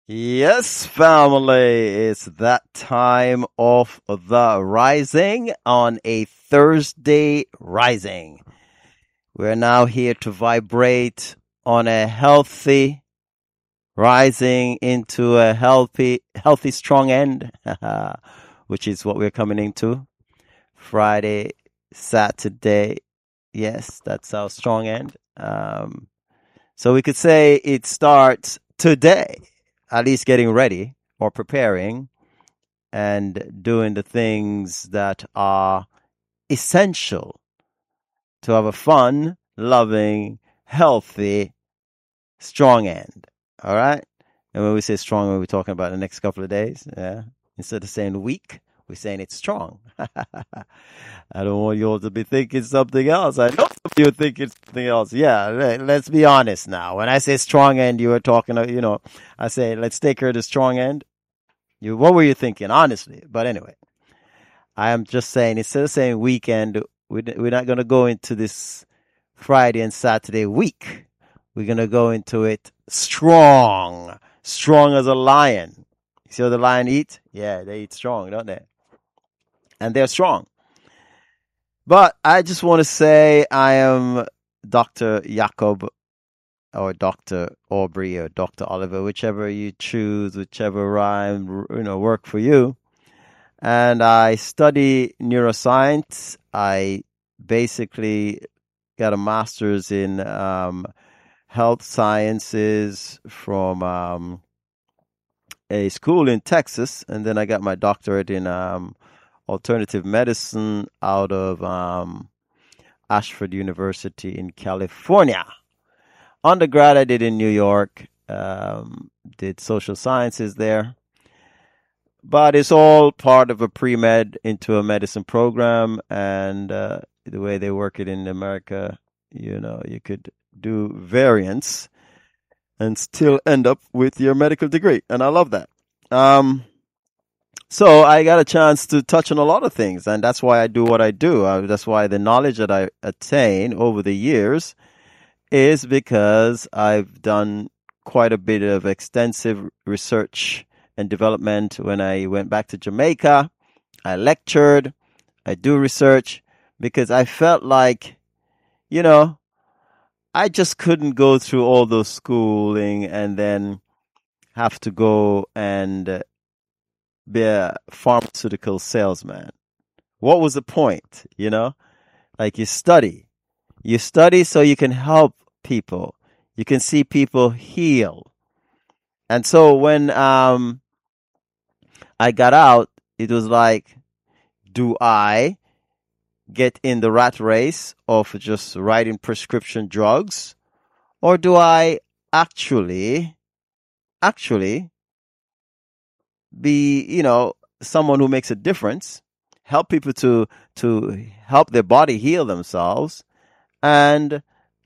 Yes, family, it's that time of the rising on a Thursday rising. We're now here to vibrate on a healthy rising into a healthy strong end, which is what we're coming into. Friday, Saturday. Yes, that's our strong end. So we could say it starts today, at least getting ready or preparing and doing the things that are essential to have a fun, loving, healthy, strong end. All right. And when we say strong, we're talking about the next couple of days. Yeah. Instead of saying weak, we're saying it's strong. I don't want you all to be thinking something else. I know you're thinking something else. Yeah, let's be honest now. When I say strong end, you were talking, I say, let's take her to strong end. What were you thinking, honestly? But anyway, I am just saying, instead of saying weekend, we're not going to go into this Friday and Saturday week. We're going to go into it strong. Strong as a lion. You see how the lion eat? Yeah, they eat strong, don't they? And they're strong. But I just want to say I am Dr. Jakob or Dr. Aubrey or Dr. Oliver, whichever you choose, whichever rhyme, work for you. And I study neuroscience. I basically got a master's in health sciences from a school in Texas, and then I got my doctorate in alternative medicine out of Ashford University in California. Undergrad I did in New York, did social sciences there. But it's all part of a pre-med into a medicine program, and the way they work it in America, you could do variants and still end up with your medical degree, and I love that. So I got a chance to touch on a lot of things, and that's why I do what I do. That's why the knowledge that I attain over the years is because I've done quite a bit of extensive research and development. When I went back to Jamaica, I lectured, I do research, because I felt like, I just couldn't go through all those schooling and then have to go and be a pharmaceutical salesman. What was the point? Like you study so you can help people. You can see people heal. And so when I got out, it was like, do I get in the rat race of just writing prescription drugs, or do I actually be, someone who makes a difference, help people to help their body heal themselves, and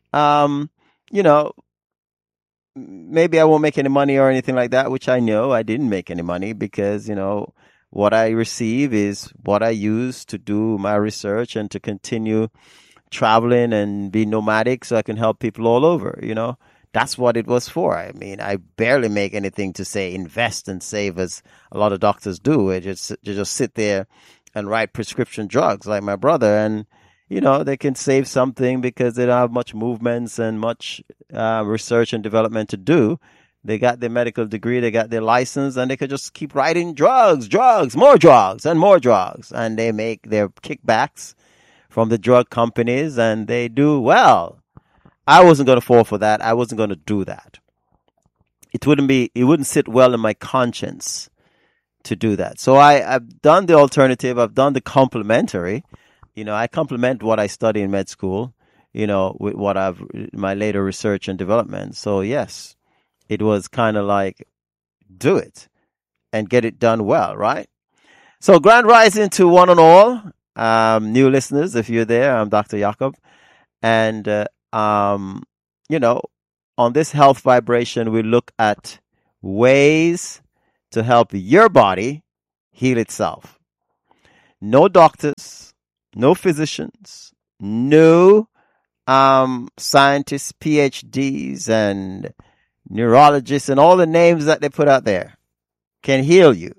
maybe I won't make any money or anything like that, which I know I didn't make any money because, what I receive is what I use to do my research and to continue traveling and be nomadic so I can help people all over, That's what it was for. I mean, I barely make anything to say invest and save as a lot of doctors do. They just sit there and write prescription drugs like my brother, and they can save something because they don't have much movements and much research and development to do. They got their medical degree, they got their license, and they could just keep writing drugs, more drugs, and more drugs. And they make their kickbacks from the drug companies, and they do well. I wasn't going to fall for that. I wasn't going to do that. It wouldn't sit well in my conscience to do that. So I've done the alternative. I've done the complementary. I complement what I study in med school, with my later research and development. So yes, it was kind of like, do it and get it done well, right? So grand rising to one and all, new listeners, if you're there, I'm Dr. Jakob. And, on this health vibration, we look at ways to help your body heal itself. No doctors, no physicians, no scientists, PhDs, and neurologists, and all the names that they put out there can heal you.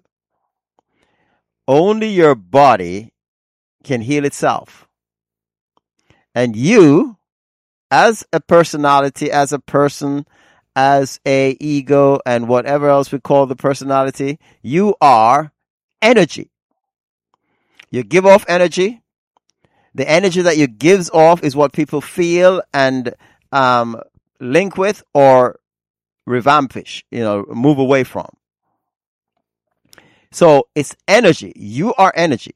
Only your body can heal itself. And you, as a personality, as a person, as a ego, and whatever else we call the personality, you are energy. You give off energy. The energy that you gives off is what people feel and link with or revampish, move away from. So it's energy. You are energy.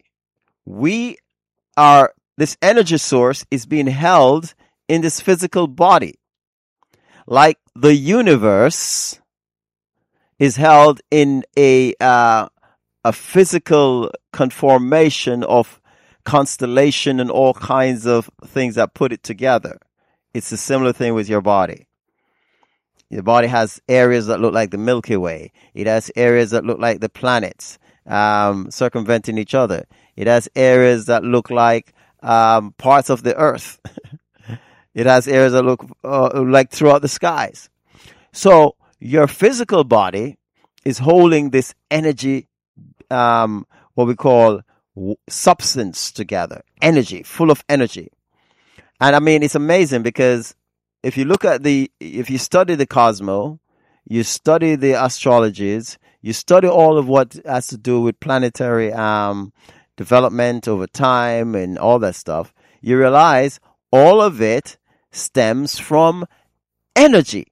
This energy source is being held in this physical body. Like the universe is held in a physical conformation of constellation and all kinds of things that put it together. It's a similar thing with your body. Your body has areas that look like the Milky Way. It has areas that look like the planets circumventing each other. It has areas that look like parts of the earth. It has areas that look like throughout the skies. So your physical body is holding this energy, what we call substance together, energy, full of energy. And I mean, it's amazing because if you study the cosmos, you study the astrologies, you study all of what has to do with planetary development over time and all that stuff, you realize all of it stems from energy.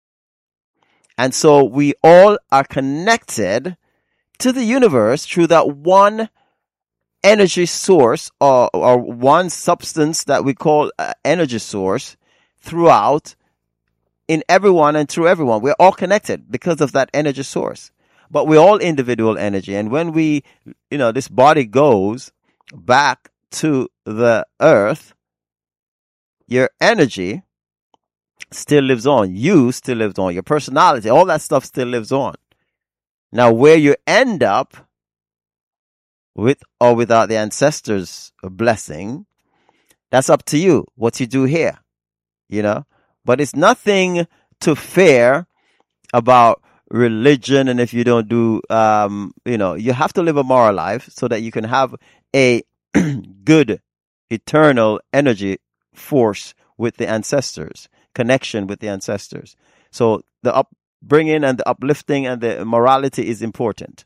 And so we all are connected to the universe through that one energy source or one substance that we call energy source throughout in everyone and through everyone. We're all connected because of that energy source. But we're all individual energy. And when this body goes back to the earth, your energy still lives on. You still lives on. Your personality, all that stuff still lives on. Now, where you end up, with or without the ancestors' blessing, that's up to you, what you do here, But it's nothing to fear about religion. And if you don't do, you have to live a moral life so that you can have a good, eternal energy force with the ancestors, connection with the ancestors. So the upbringing and the uplifting and the morality is important.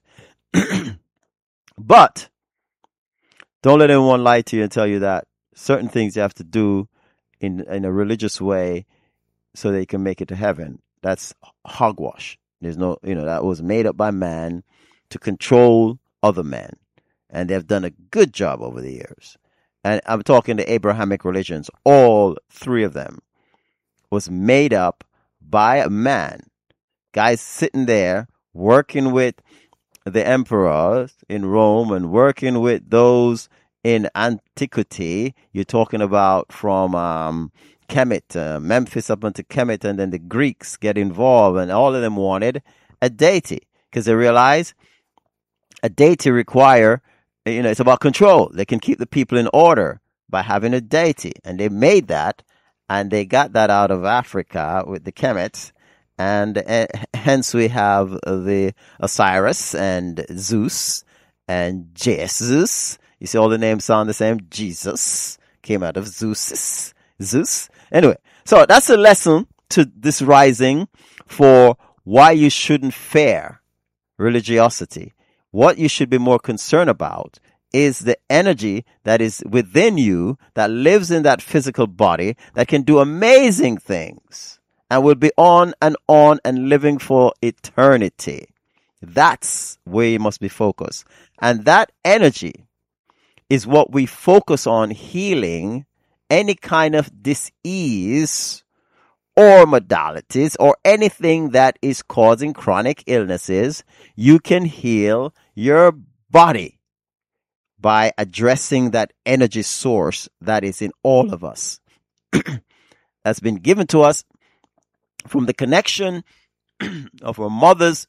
But don't let anyone lie to you and tell you that certain things you have to do in a religious way so that you can make it to heaven. That's hogwash. There's no, that was made up by man to control other men. And they've done a good job over the years. And I'm talking the Abrahamic religions. All three of them was made up by a man. Guys sitting there working with the emperors in Rome and working with those in antiquity. You're talking about from Kemet, Memphis up into Kemet, and then the Greeks get involved, and all of them wanted a deity because they realized a deity require, it's about control. They can keep the people in order by having a deity, and they made that, and they got that out of Africa with the Kemets. And hence we have the Osiris and Zeus and Jesus. You see all the names sound the same. Jesus came out of Zeus. Anyway, so that's a lesson to this rising for why you shouldn't fear religiosity. What you should be more concerned about is the energy that is within you that lives in that physical body that can do amazing things. And will be on and living for eternity. That's where you must be focused. And that energy is what we focus on healing any kind of disease or modalities or anything that is causing chronic illnesses. You can heal your body by addressing that energy source that is in all of us. That's been given to us from the connection of our mother's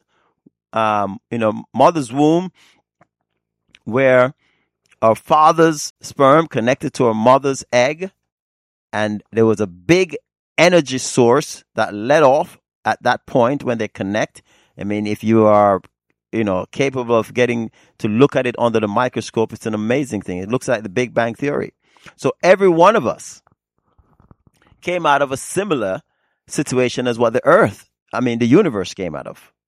womb, where our father's sperm connected to our mother's egg, and there was a big energy source that led off at that point when they connect, I mean, if you are, capable of getting to look at it under the microscope, it's an amazing thing. It looks like the Big Bang Theory. So every one of us came out of a similar situation as what the universe came out of.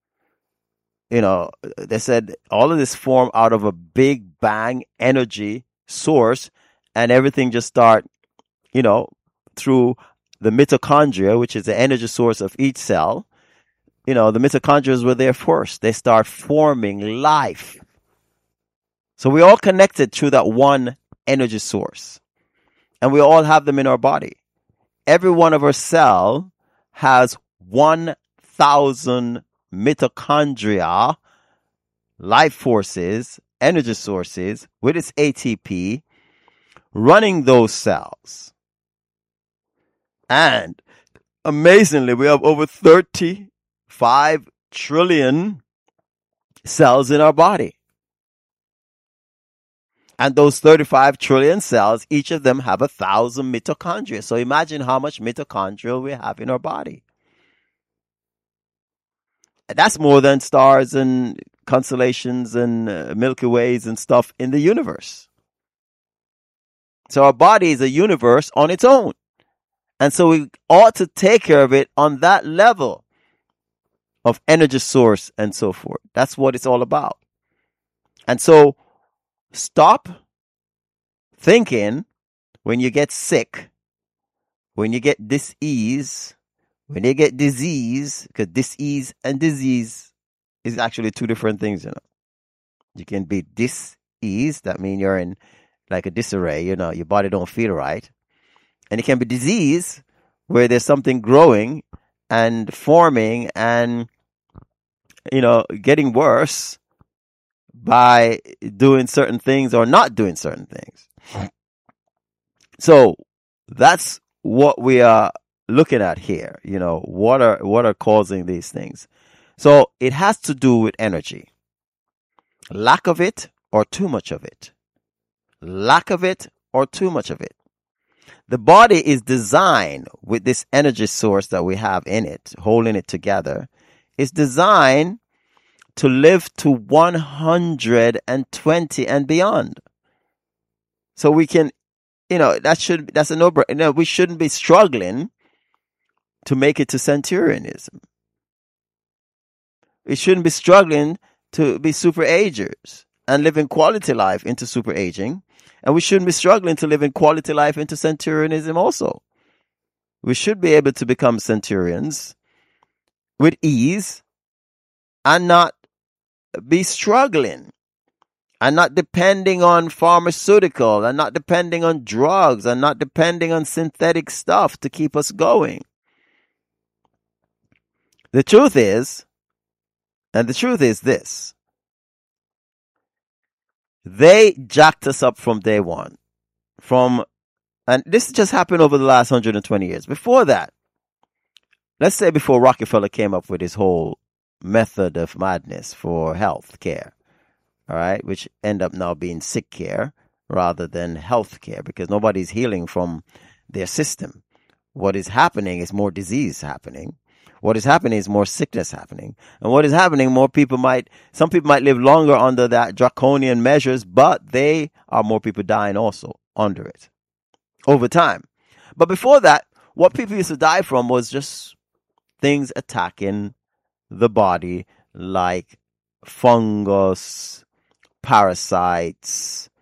They said all of this formed out of a Big Bang energy source, and everything just start, through the mitochondria, which is the energy source of each cell. The mitochondria were there first. They start forming life. So we all connected through that one energy source, and we all have them in our body. Every one of our cells has 1,000 mitochondria, life forces, energy sources with its ATP running those cells. And amazingly, we have over 35 trillion cells in our body. And those 35 trillion cells, each of them have 1,000 mitochondria. So imagine how much mitochondria we have in our body. That's more than stars and constellations and Milky Ways and stuff in the universe. So our body is a universe on its own. And so we ought to take care of it on that level of energy source and so forth. That's what it's all about. And so stop thinking when you get sick, when you get dis-ease, when you get disease, because dis-ease and disease is actually two different things, You can be dis-ease, that means you're in like a disarray, your body don't feel right. And it can be disease, where there's something growing and forming and, getting worse by doing certain things or not doing certain things. So that's what we are looking at here. What are causing these things? So it has to do with energy. Lack of it or too much of it. Lack of it or too much of it. The body is designed with this energy source that we have in it, holding it together. It's designed to live to 120 and beyond. So we can, that's a no-brainer. We shouldn't be struggling to make it to centurionism. We shouldn't be struggling to be super agers and live in quality life into super aging. And we shouldn't be struggling to live in quality life into centurionism also. We should be able to become centurions with ease and not be struggling and not depending on pharmaceutical and not depending on drugs and not depending on synthetic stuff to keep us going. The truth is this. They jacked us up from day one. And this just happened over the last 120 years. Before that, let's say before Rockefeller came up with his whole method of madness for health care, all right, which end up now being sick care rather than health care, because nobody's healing from their system. What is happening is more disease happening. What is happening is more sickness happening. And what is happening, some people might live longer under that draconian measures, but more people dying also under it over time. But before that, what people used to die from was just things attacking the body like fungus, parasites,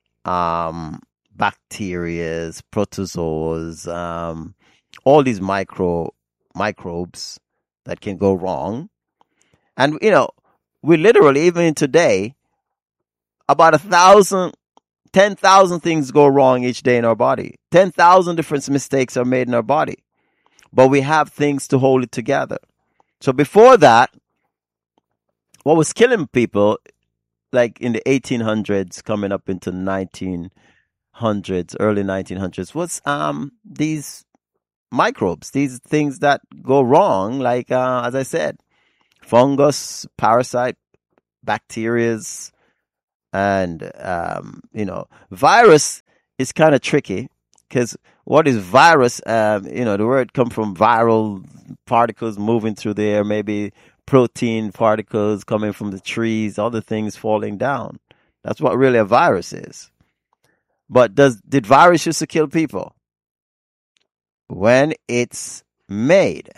bacteria, protozoas, all these microbes that can go wrong. And, we literally, even today, about 10,000 things go wrong each day in our body. 10,000 different mistakes are made in our body. But we have things to hold it together. So before that, what was killing people, like in the 1800s, coming up into 1900s, early 1900s, was these microbes, these things that go wrong, like, as I said, fungus, parasite, bacterias, and, virus is kind of tricky. Because what is virus? The word come from viral particles moving through the air, maybe protein particles coming from the trees, other things falling down. That's what really a virus is. But did virus used to kill people? When it's made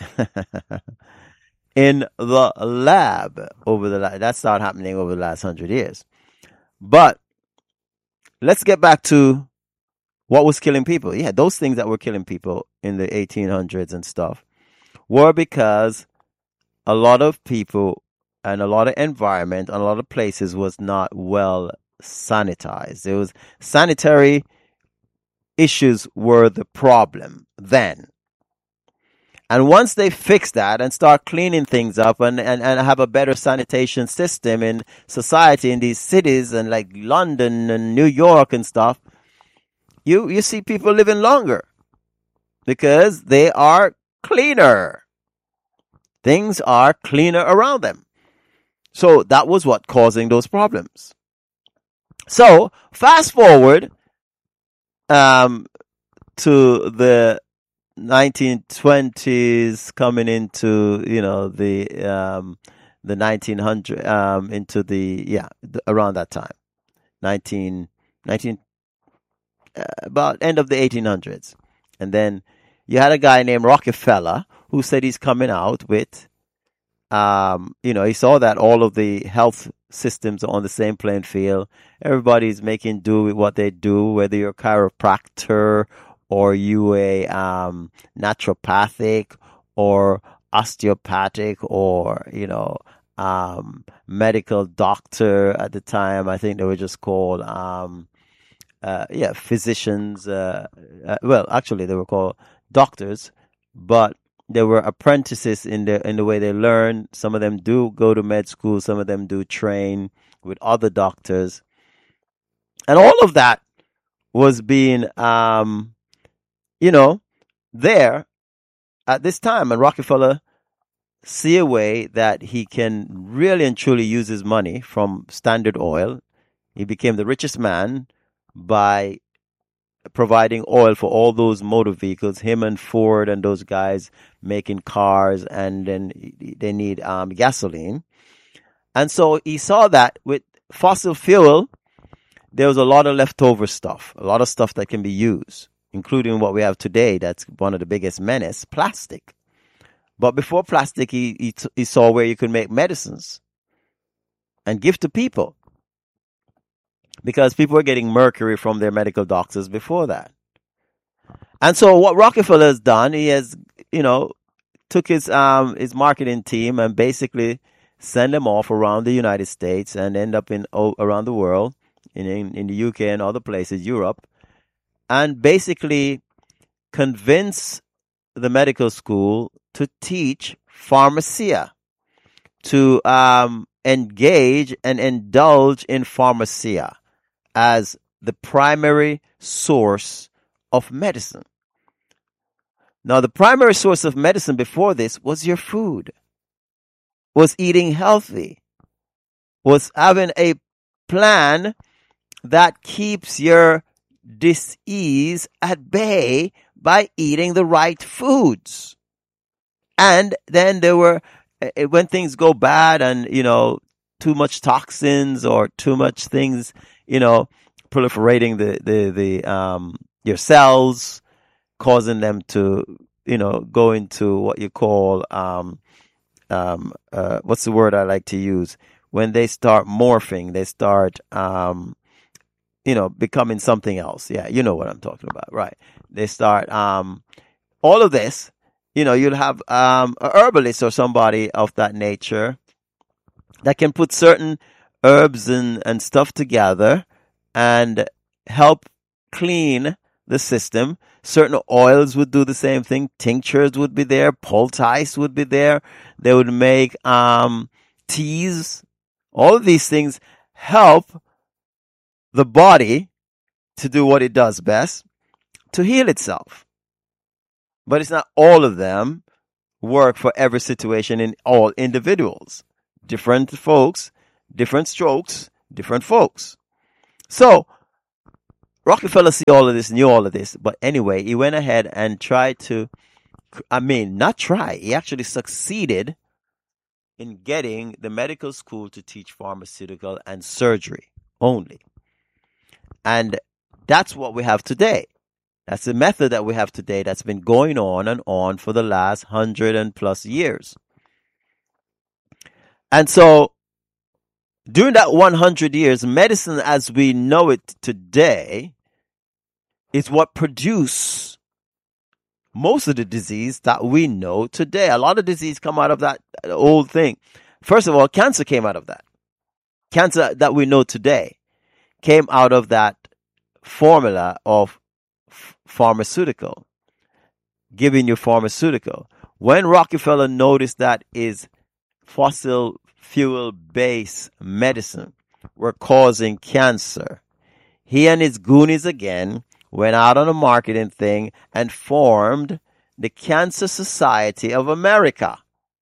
in the lab that started happening over the last 100 years. But let's get back to what was killing people. Yeah, those things that were killing people in the 1800s and stuff were because a lot of people and a lot of environment and a lot of places was not well sanitized. There was sanitary issues were the problem then. And once they fix that and start cleaning things up and have a better sanitation system in society in these cities and like London and New York and stuff, you see people living longer because they are cleaner. Things are cleaner around them. So that was what causing those problems. So fast forward to the 1920s, coming into the 1900 around that time, 19 about end of the 1800s, and then you had a guy named Rockefeller who said he's coming out with he saw that all of the health systems are on the same playing field. Everybody's making do with what they do, whether you're a chiropractor or you a naturopathic or osteopathic or medical doctor. At the time, I think they were just called physicians. Well, actually, they were called doctors, but they were apprentices in the way they learn. Some of them do go to med school. Some of them do train with other doctors. And all of that was being, there at this time. And Rockefeller see a way that he can really and truly use his money from Standard Oil. He became the richest man by providing oil for all those motor vehicles, him and Ford and those guys making cars, and then they need gasoline. And so he saw that with fossil fuel, there was a lot of leftover stuff, a lot of stuff that can be used, including what we have today. That's one of the biggest menace, plastic. But before plastic, he saw where you could make medicines and give to people, because people were getting mercury from their medical doctors before that. And so what Rockefeller has done, he has, took his marketing team and basically send them off around the United States and end up around the world, in the UK and other places, Europe, and basically convince the medical school to teach pharmacia, to engage and indulge in pharmacia as the primary source of medicine. Now, the primary source of medicine before this was your food, was eating healthy, was having a plan that keeps your disease at bay by eating the right foods. And then there were, when things go bad and, too much toxins or too much things, proliferating your cells, causing them to, go into what you call, what's the word I like to use? When they start morphing, they start, becoming something else. Yeah, you know what I'm talking about, right? They start, all of this, you'll have, a herbalist or somebody of that nature that can put certain herbs and stuff together and help clean the system. Certain oils would do the same thing. Tinctures would be there. Poultice would be there. They would make teas. All of these things help the body to do what it does best, to heal itself. But it's not all of them work for every situation in all individuals. Different folks, different strokes, different folks. So Rockefeller see all of this, knew all of this, but anyway, he went ahead and tried to, not try, he actually succeeded in getting the medical school to teach pharmaceutical and surgery only. And that's what we have today. That's the method that we have today that's been going on and on for the last 100 and plus years. And so, during that 100 years, medicine as we know it today is what produced most of the disease that we know today. A lot of disease come out of that old thing. First of all, cancer came out of that. Cancer that we know today came out of that formula of pharmaceutical, giving you pharmaceutical. When Rockefeller noticed that his fossil fuel based medicine were causing cancer, he and his goonies again went out on a marketing thing and formed the Cancer Society of America.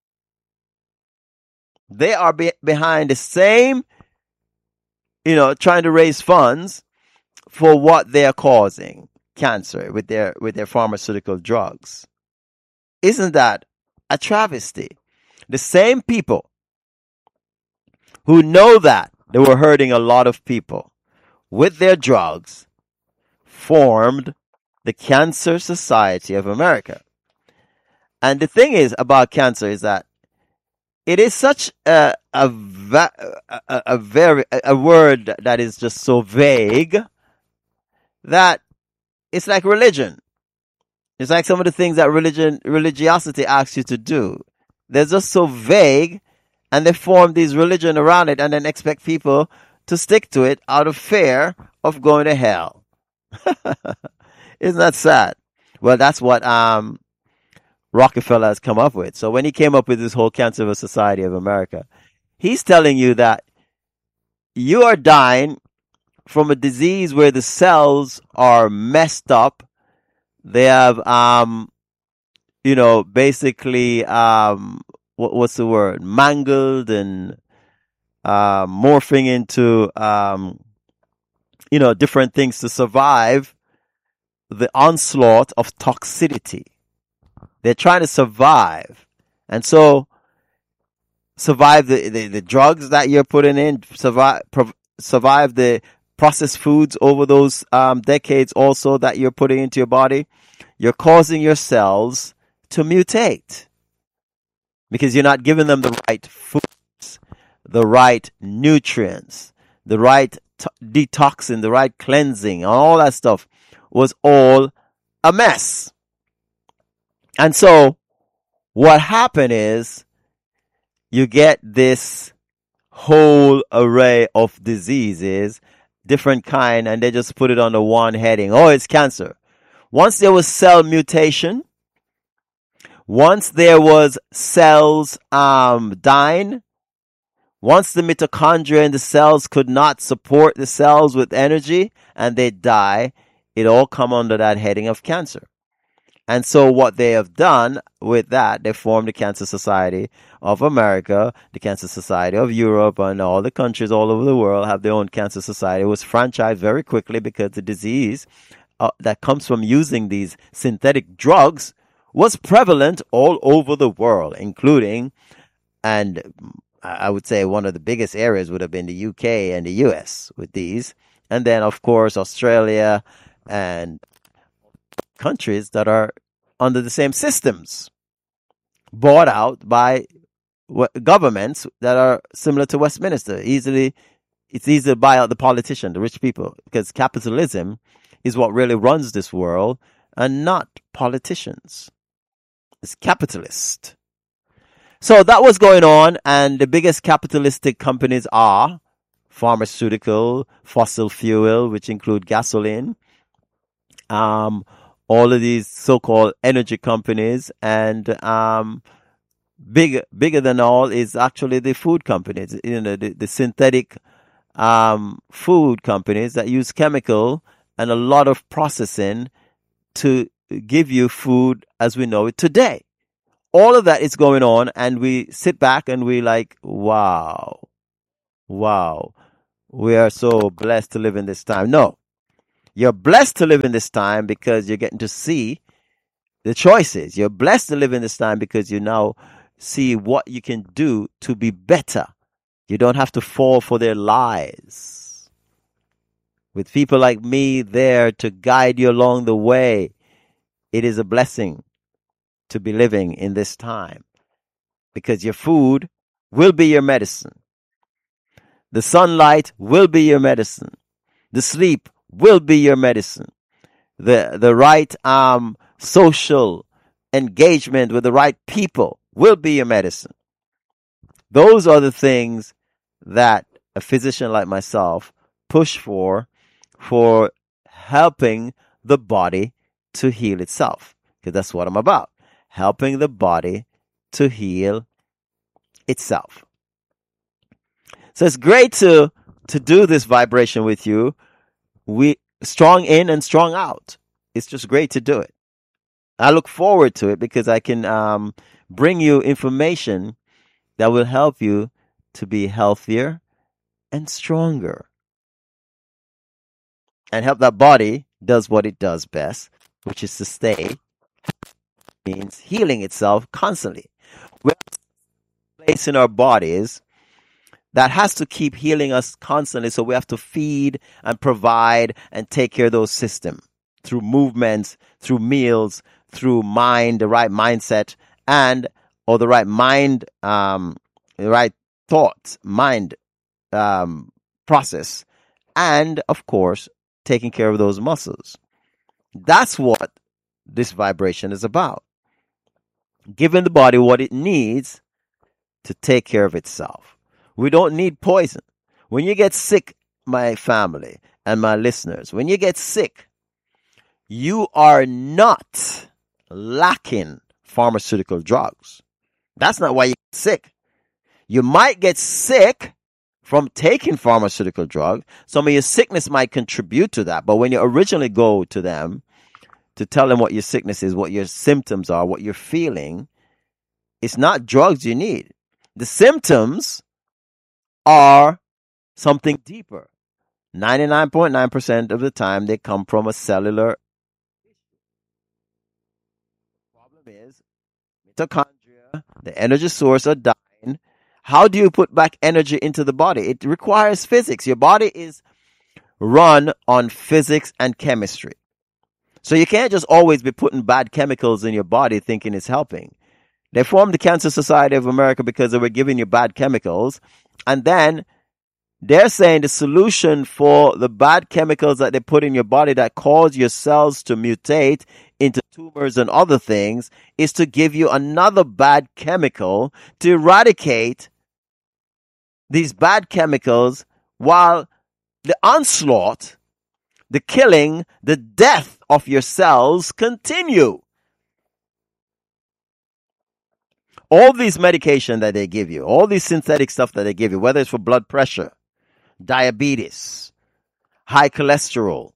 They are behind the same, trying to raise funds for what they are causing, cancer, with their pharmaceutical drugs. Isn't that a travesty? The same people who know that they were hurting a lot of people with their drugs formed the Cancer Society of America. And the thing is about cancer is that it is such a word that is just so vague that it's like religion. It's like some of the things that religiosity asks you to do. They're just so vague, and they form these religion around it and then expect people to stick to it out of fear of going to hell. Isn't that sad? Well, that's what Rockefeller has come up with. So when he came up with this whole Cancer Society of America, he's telling you that you are dying from a disease where the cells are messed up. They have, basically, what's the word? Mangled and morphing into, different things to survive the onslaught of toxicity. They're trying to survive. And so, survive the drugs that you're putting in, survive the processed foods over those decades also that you're putting into your body. You're causing your cells to mutate because you're not giving them the right foods, the right nutrients, the right detoxing, the right cleansing, all that stuff was all a mess. And so what happened is you get this whole array of diseases, different kind, and they just put it under one heading. Oh, it's cancer. Once there was cell mutation, once there was cells dying, once the mitochondria in the cells could not support the cells with energy and they die, it all come under that heading of cancer. And so what they have done with that, they formed the Cancer Society of America, the Cancer Society of Europe, and all the countries all over the world have their own cancer society. It was franchised very quickly because the disease that comes from using these synthetic drugs was prevalent all over the world, including, and I would say one of the biggest areas would have been the UK and the US with these. And then, of course, Australia and countries that are under the same systems, bought out by governments that are similar to Westminster. It's easy to buy out the politician, the rich people, because capitalism is what really runs this world and not politicians. It's capitalist. So that was going on, and the biggest capitalistic companies are pharmaceutical, fossil fuel, which include gasoline, all of these so-called energy companies, and bigger than all is actually the food companies, the synthetic food companies that use chemical and a lot of processing to give you food as we know it today. All of that is going on, and we sit back and we like, wow, we are so blessed to live in this time. No, You're blessed to live in this time because you're getting to see the choices. You're blessed to live in this time because you now see what you can do to be better. You don't have to fall for their lies. With people like me there to guide you along the way, it is a blessing to be living in this time because your food will be your medicine. The sunlight will be your medicine. The sleep will be your medicine. The right social engagement with the right people will be your medicine. Those are the things that a physician like myself push for helping the body to heal itself. Because that's what I'm about. Helping the body to heal itself. So it's great to do this vibration with you. We strong in and strong out. It's just great to do it. I look forward to it because I can bring you information that will help you to be healthier and stronger. And help that body does what it does best, which is to stay, means healing itself constantly. We have a place in our bodies that has to keep healing us constantly, so we have to feed and provide and take care of those systems through movements, through meals, through mind, the right mindset, or the right mind, the right thoughts, mind process, and of course, taking care of those muscles. That's what this vibration is about. Giving the body what it needs to take care of itself. We don't need poison. When you get sick, my family and my listeners, when you get sick, you are not lacking pharmaceutical drugs. That's not why you get sick. You might get sick from taking pharmaceutical drugs. Some of your sickness might contribute to that. But when you originally go to them to tell them what your sickness is, what your symptoms are, what you're feeling, it's not drugs you need. The symptoms are something deeper. 99.9% of the time, they come from a cellular issue. The problem is mitochondria, the energy source, are dying. How do you put back energy into the body? It requires physics. Your body is run on physics and chemistry. So you can't just always be putting bad chemicals in your body thinking it's helping. They formed the Cancer Society of America because they were giving you bad chemicals. And then they're saying the solution for the bad chemicals that they put in your body that cause your cells to mutate into tumors and other things is to give you another bad chemical to eradicate these bad chemicals while the onslaught, the killing, the death of your cells continue. All these medication that they give you, all these synthetic stuff that they give you, whether it's for blood pressure, diabetes, high cholesterol,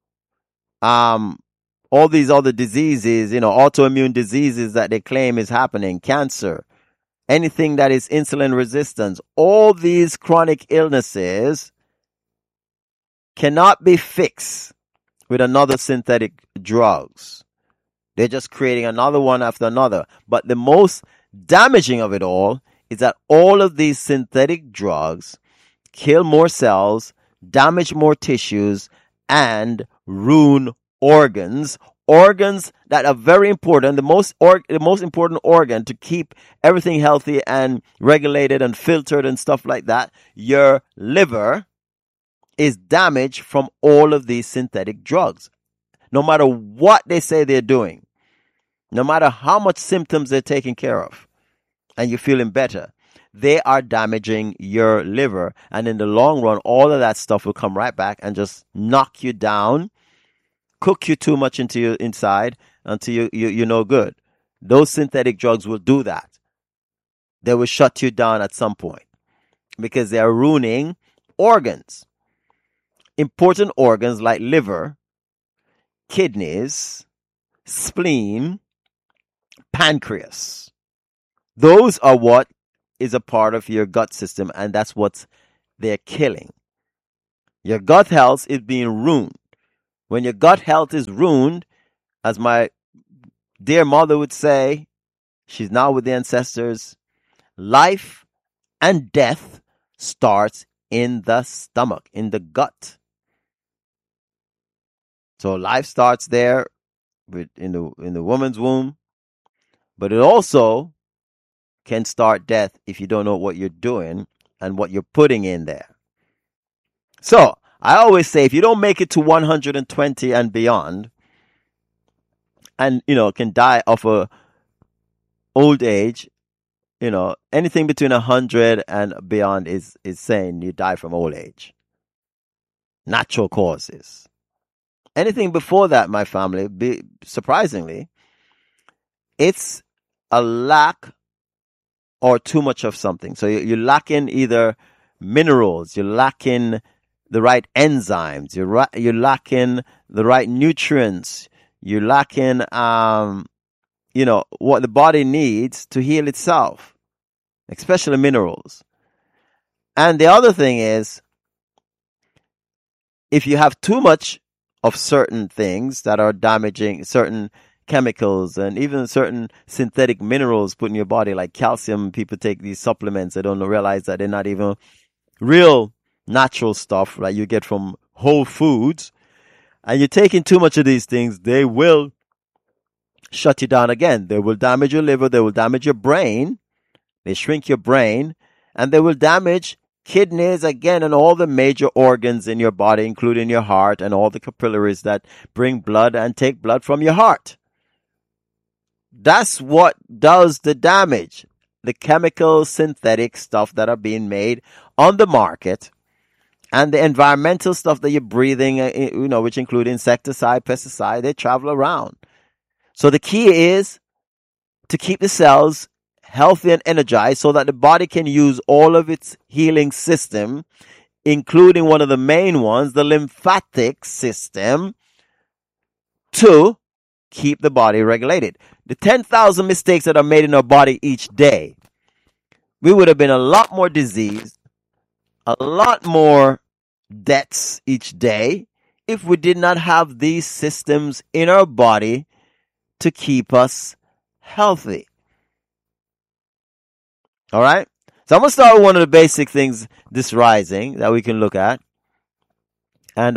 all these other diseases, autoimmune diseases that they claim is happening, cancer, anything that is insulin resistance, all these chronic illnesses cannot be fixed with another synthetic drugs. They're just creating another one after another. But the most damaging of it all is that all of these synthetic drugs kill more cells, damage more tissues, and ruin organs that are very important. The most important organ to keep everything healthy and regulated and filtered and stuff like that, your liver, is damaged from all of these synthetic drugs. No matter what they say they're doing, no matter how much symptoms they're taking care of, and you're feeling better, they are damaging your liver. And in the long run, all of that stuff will come right back and just knock you down, cook you too much into your inside until you're no good. Those synthetic drugs will do that. They will shut you down at some point because they are ruining organs. Important organs like liver, kidneys, spleen, pancreas. Those are what is a part of your gut system, and that's what they're killing. Your gut health is being ruined When your gut health is ruined, as my dear mother would say, she's now with the ancestors, life and death starts in the stomach, in the gut. So life starts there in the woman's womb, but it also can start death if you don't know what you're doing and what you're putting in there. So I always say, if you don't make it to 120 and beyond, and can die of a old age, anything between 100 and beyond is saying you die from old age. Natural causes. Anything before that, my family, surprisingly, it's a lack or too much of something. So you're lacking either minerals, you're lacking the right enzymes, you're lacking the right nutrients, you're lacking, what the body needs to heal itself, especially minerals. And the other thing is, if you have too much of certain things that are damaging, certain chemicals and even certain synthetic minerals put in your body, like calcium, people take these supplements. They don't realize that they're not even real natural stuff that you get from whole foods. And you're taking too much of these things, they will shut you down again. They will damage your liver. They will damage your brain. They shrink your brain, and they will damage kidneys again and all the major organs in your body, including your heart and all the capillaries that bring blood and take blood from your heart. That's what does the damage. The chemical synthetic stuff that are being made on the market, and the environmental stuff that you're breathing, which include insecticide, pesticide, they travel around. So the key is to keep the cells healthy and energized so that the body can use all of its healing system, including one of the main ones, the lymphatic system, to keep the body regulated. The 10,000 mistakes that are made in our body each day, we would have been a lot more diseased, a lot more deaths each day if we did not have these systems in our body to keep us healthy. All right? So I'm going to start with one of the basic things this rising that we can look at. And,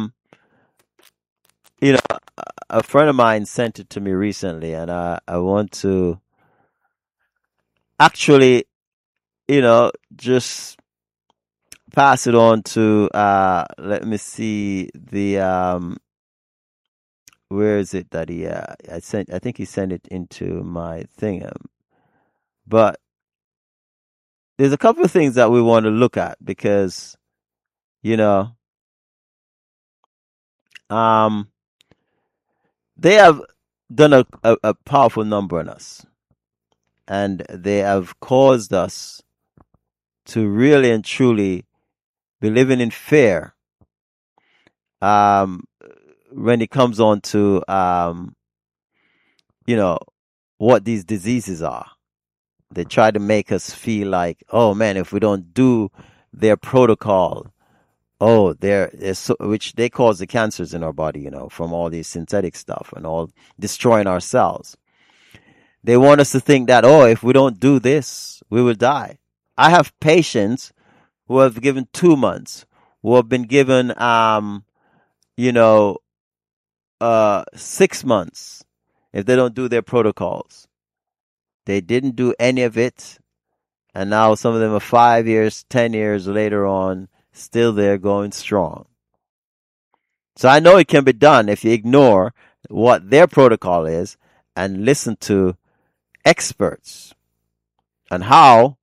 a friend of mine sent it to me recently, and I want to actually, just pass it on to, let me see the, where is it that I think he sent it into my thing. But there's a couple of things that we want to look at because, they have done a powerful number on us, and they have caused us to really and truly be living in fear when it comes on to what these diseases are. They try to make us feel like, oh man, if we don't do their protocol, which they cause the cancers in our body, from all these synthetic stuff and all destroying our cells. They want us to think that, if we don't do this, we will die. I have patients who have given 2 months, who have been given, 6 months if they don't do their protocols. They didn't do any of it. And now some of them are 5 years, 10 years later on, still there going strong. So I know it can be done if you ignore what their protocol is and listen to experts on how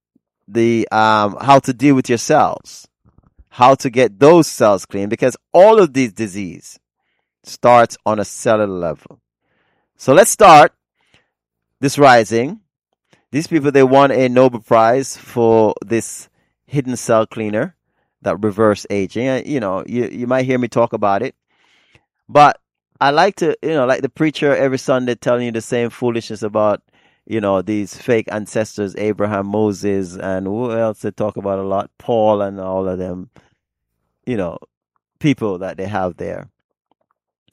to deal with your cells, how to get those cells clean, because all of these disease starts on a cellular level. So let's start this rising. These people, they won a Nobel Prize for this hidden cell cleaner that reverse aging. You might hear me talk about it, but I like to, like the preacher every Sunday telling you the same foolishness about, these fake ancestors, Abraham, Moses, and who else they talk about a lot, Paul and all of them, people that they have there.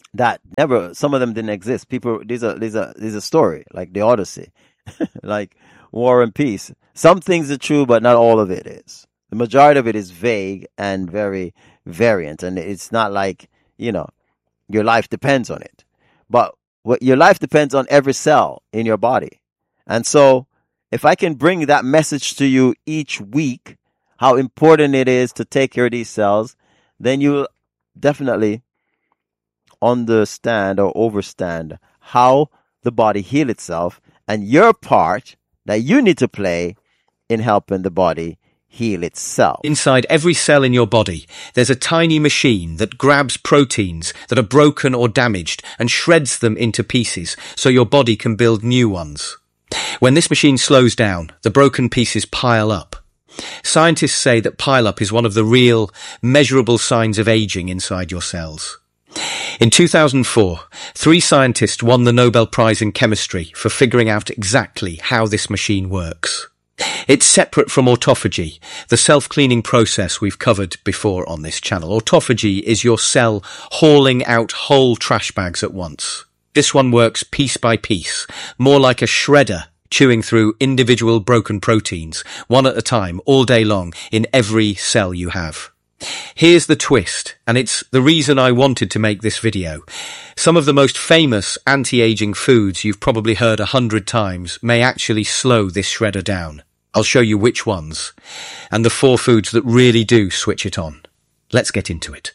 that never, some of them didn't exist. People, these are story, like the Odyssey, like War and Peace. Some things are true, but not all of it is. The majority of it is vague and very variant. And it's not like, your life depends on it. But your life depends on every cell in your body. And so if I can bring that message to you each week, how important it is to take care of these cells, then you'll definitely understand or overstand how the body heals itself and your part that you need to play in helping the body heal itself. Inside every cell in your body, there's a tiny machine that grabs proteins that are broken or damaged and shreds them into pieces so your body can build new ones. When this machine slows down, the broken pieces pile up. Scientists say that pile-up is one of the real, measurable signs of aging inside your cells. In 2004, 3 scientists won the Nobel Prize in Chemistry for figuring out exactly how this machine works. It's separate from autophagy, the self-cleaning process we've covered before on this channel. Autophagy is your cell hauling out whole trash bags at once. This one works piece by piece, more like a shredder, chewing through individual broken proteins, one at a time, all day long, in every cell you have. Here's the twist, and it's the reason I wanted to make this video. Some of the most famous anti-aging foods you've probably heard 100 times may actually slow this shredder down. I'll show you which ones, and the 4 foods that really do switch it on. Let's get into it.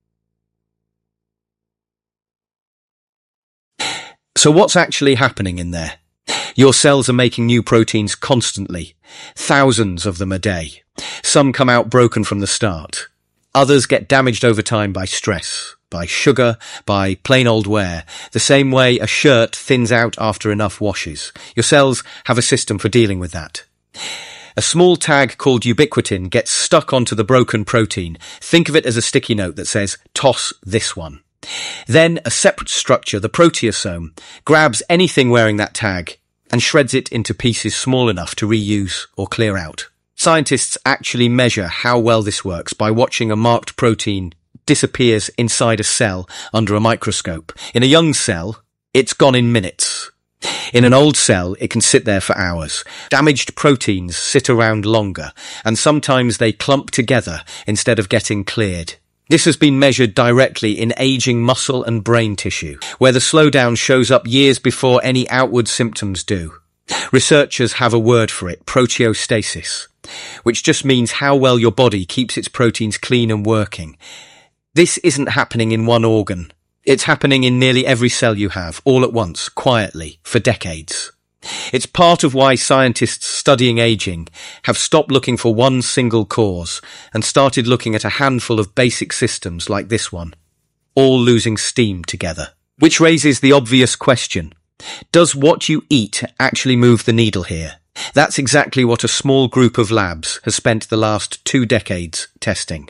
So what's actually happening in there? Your cells are making new proteins constantly, thousands of them a day. Some come out broken from the start. Others get damaged over time by stress, by sugar, by plain old wear, the same way a shirt thins out after enough washes. Your cells have a system for dealing with that. A small tag called ubiquitin gets stuck onto the broken protein. Think of it as a sticky note that says, "Toss this one." Then a separate structure, the proteasome, grabs anything wearing that tag and shreds it into pieces small enough to reuse or clear out. Scientists actually measure how well this works by watching a marked protein disappears inside a cell under a microscope. In a young cell, it's gone in minutes. In an old cell, it can sit there for hours. Damaged proteins sit around longer, and sometimes they clump together instead of getting cleared. This has been measured directly in aging muscle and brain tissue, where the slowdown shows up years before any outward symptoms do. Researchers have a word for it, proteostasis, which just means how well your body keeps its proteins clean and working. This isn't happening in one organ. It's happening in nearly every cell you have, all at once, quietly, for decades. It's part of why scientists studying aging have stopped looking for one single cause and started looking at a handful of basic systems like this one, all losing steam together. Which raises the obvious question, does what you eat actually move the needle here? That's exactly what a small group of labs has spent the last 2 decades testing.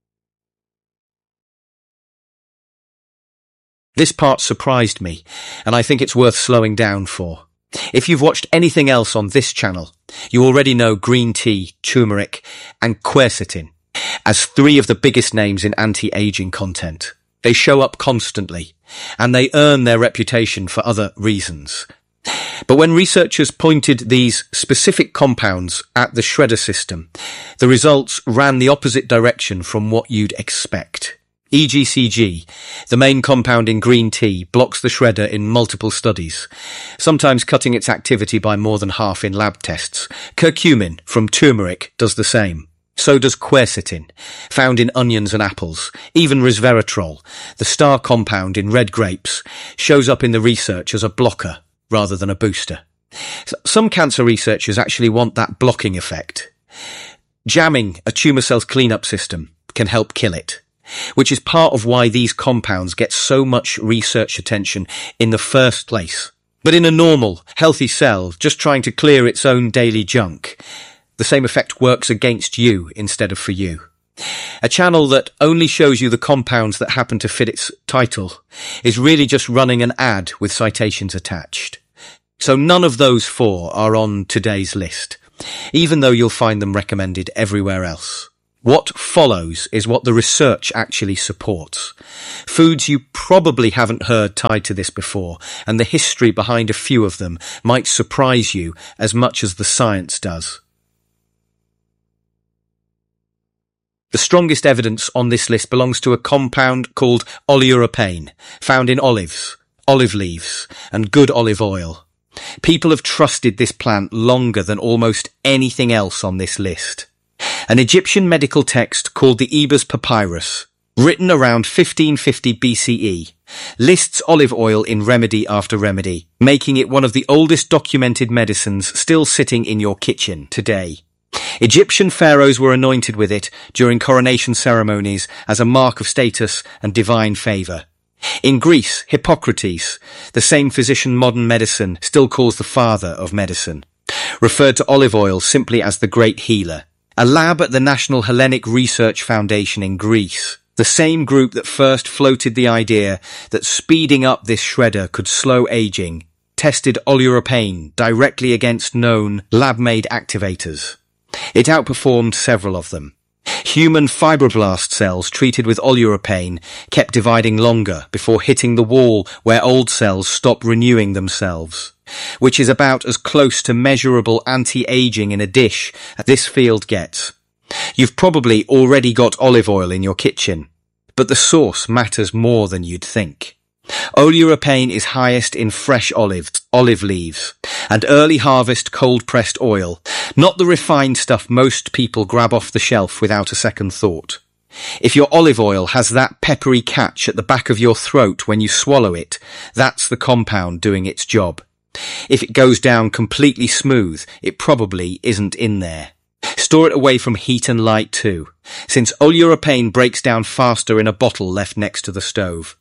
This part surprised me, and I think it's worth slowing down for. If you've watched anything else on this channel, you already know green tea, turmeric, and quercetin as 3 of the biggest names in anti-aging content. They show up constantly, and they earn their reputation for other reasons. But when researchers pointed these specific compounds at the shredder system, the results ran the opposite direction from what you'd expect. EGCG, the main compound in green tea, blocks the shredder in multiple studies, sometimes cutting its activity by more than half in lab tests. Curcumin from turmeric does the same. So does quercetin, found in onions and apples. Even resveratrol, the star compound in red grapes, shows up in the research as a blocker rather than a booster. Some cancer researchers actually want that blocking effect. Jamming a tumour cell's cleanup system can help kill it, which is part of why these compounds get so much research attention in the first place. But in a normal, healthy cell, just trying to clear its own daily junk, the same effect works against you instead of for you. A channel that only shows you the compounds that happen to fit its title is really just running an ad with citations attached. So none of those 4 are on today's list, even though you'll find them recommended everywhere else. What follows is what the research actually supports. Foods you probably haven't heard tied to this before, and the history behind a few of them might surprise you as much as the science does. The strongest evidence on this list belongs to a compound called oleuropein, found in olives, olive leaves, and good olive oil. People have trusted this plant longer than almost anything else on this list. An Egyptian medical text called the Ebers Papyrus, written around 1550 BCE, lists olive oil in remedy after remedy, making it one of the oldest documented medicines still sitting in your kitchen today. Egyptian pharaohs were anointed with it during coronation ceremonies as a mark of status and divine favour. In Greece, Hippocrates, the same physician modern medicine still calls the father of medicine, referred to olive oil simply as the great healer. A lab at the National Hellenic Research Foundation in Greece, the same group that first floated the idea that speeding up this shredder could slow aging, tested oleuropein directly against known lab-made activators. It outperformed several of them. Human fibroblast cells treated with oleuropein kept dividing longer before hitting the wall where old cells stop renewing themselves, which is about as close to measurable anti-aging in a dish as this field gets. You've probably already got olive oil in your kitchen, but the source matters more than you'd think. Oleuropein is highest in fresh olive leaves, and early harvest cold-pressed oil, not the refined stuff most people grab off the shelf without a second thought. If your olive oil has that peppery catch at the back of your throat when you swallow it, that's the compound doing its job. If it goes down completely smooth, it probably isn't in there. Store it away from heat and light too, since oleuropein breaks down faster in a bottle left next to the stove.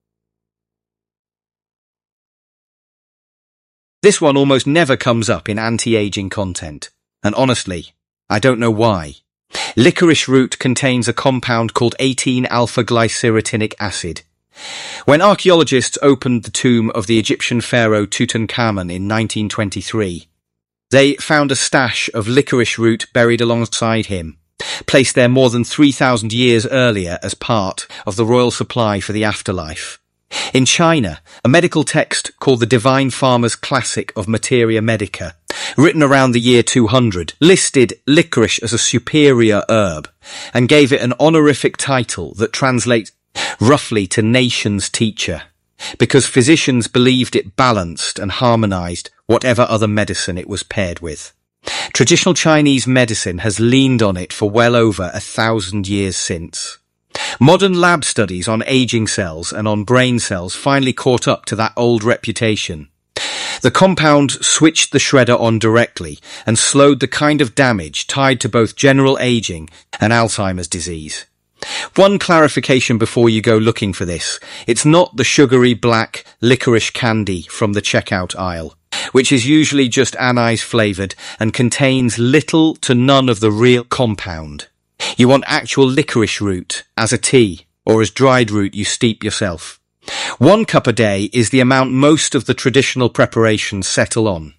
This one almost never comes up in anti-aging content, and honestly, I don't know why. Licorice root contains a compound called 18-alpha-glycyrrhetinic acid. When archaeologists opened the tomb of the Egyptian pharaoh Tutankhamun in 1923, they found a stash of licorice root buried alongside him, placed there more than 3,000 years earlier as part of the royal supply for the afterlife. In China, a medical text called the Divine Farmer's Classic of Materia Medica, written around the year 200, listed licorice as a superior herb and gave it an honorific title that translates roughly to nation's teacher, because physicians believed it balanced and harmonized whatever other medicine it was paired with. Traditional Chinese medicine has leaned on it for well over 1,000 years since. Modern lab studies on aging cells and on brain cells finally caught up to that old reputation. The compound switched the shredder on directly and slowed the kind of damage tied to both general aging and Alzheimer's disease. One clarification before you go looking for this: it's not the sugary black licorice candy from the checkout aisle, which is usually just anise flavoured and contains little to none of the real compound. You want actual licorice root as a tea, or as dried root you steep yourself. 1 cup a day is the amount most of the traditional preparations settle on.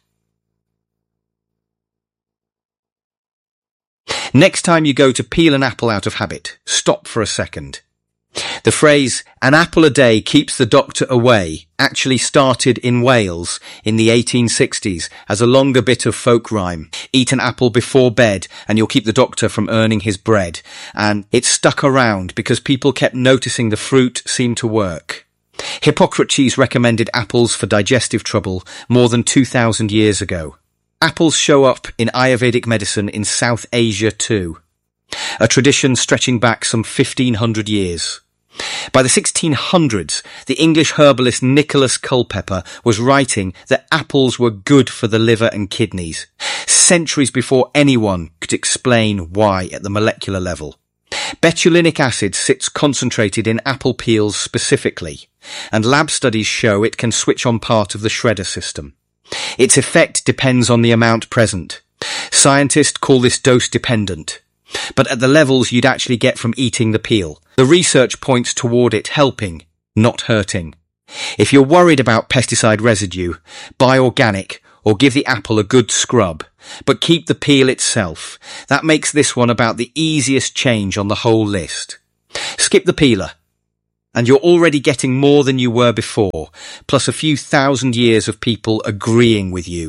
Next time you go to peel an apple out of habit, stop for a second. The phrase, "an apple a day keeps the doctor away," actually started in Wales in the 1860s as a longer bit of folk rhyme. Eat an apple before bed and you'll keep the doctor from earning his bread. And it stuck around because people kept noticing the fruit seemed to work. Hippocrates recommended apples for digestive trouble more than 2,000 years ago. Apples show up in Ayurvedic medicine in South Asia too, a tradition stretching back some 1,500 years. By the 1600s, the English herbalist Nicholas Culpeper was writing that apples were good for the liver and kidneys, centuries before anyone could explain why at the molecular level. Betulinic acid sits concentrated in apple peels specifically, and lab studies show it can switch on part of the shredder system. Its effect depends on the amount present. Scientists call this dose-dependent, but at the levels you'd actually get from eating the peel. The research points toward it helping, not hurting. If you're worried about pesticide residue, buy organic or give the apple a good scrub, but keep the peel itself. That makes this one about the easiest change on the whole list. Skip the peeler, and you're already getting more than you were before, plus a few thousand years of people agreeing with you.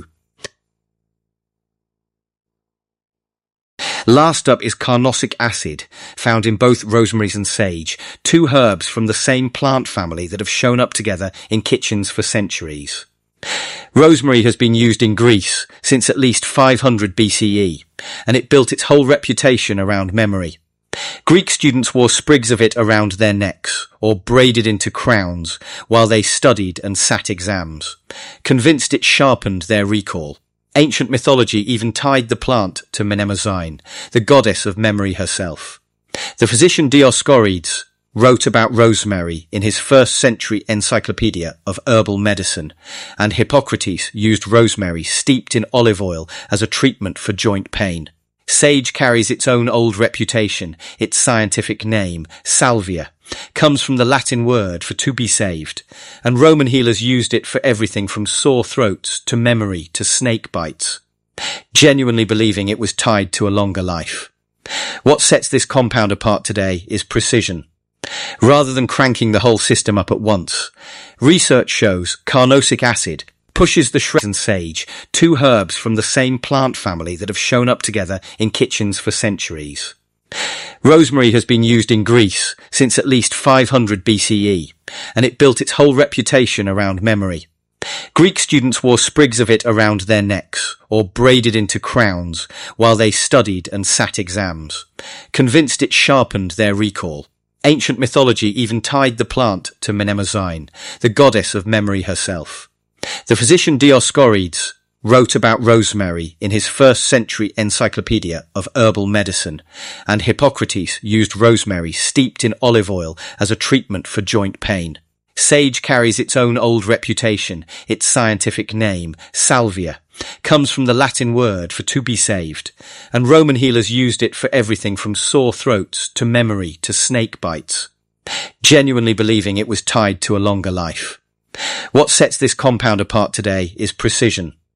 Last up is carnosic acid, found in both rosemaries and sage, two herbs from the same plant family that have shown up together in kitchens for centuries. Rosemary has been used in Greece since at least 500 BCE, and it built its whole reputation around memory. Greek students wore sprigs of it around their necks, or braided into crowns, while they studied and sat exams, convinced it sharpened their recall. Ancient mythology even tied the plant to Mnemosyne, the goddess of memory herself. The physician Dioscorides wrote about rosemary in his 1st century encyclopedia of herbal medicine, and Hippocrates used rosemary steeped in olive oil as a treatment for joint pain. Sage carries its own old reputation. Its scientific name, salvia, comes from the Latin word for to be saved, and Roman healers used it for everything from sore throats to memory to snake bites, genuinely believing it was tied to a longer life. What sets this compound apart today is precision. Rather than cranking the whole system up at once, research shows carnosic acid pushes the shreds and sage, two herbs from the same plant family that have shown up together in kitchens for centuries. Rosemary has been used in Greece since at least 500 BCE, and it built its whole reputation around memory. Greek students wore sprigs of it around their necks, or braided into crowns, while they studied and sat exams, convinced it sharpened their recall. Ancient mythology even tied the plant to Mnemosyne, the goddess of memory herself. The physician Dioscorides wrote about rosemary in his 1st century encyclopedia of herbal medicine, and Hippocrates used rosemary steeped in olive oil as a treatment for joint pain. Sage carries its own old reputation. Its scientific name, salvia, comes from the Latin word for to be saved, and Roman healers used it for everything from sore throats to memory to snake bites, genuinely believing it was tied to a longer life. What sets this compound apart today is precision.